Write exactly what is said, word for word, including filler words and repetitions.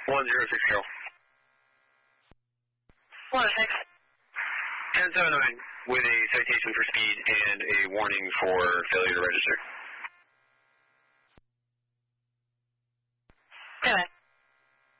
one zero six zero. one six. ten seven nine with a citation for speed and a warning for failure to register.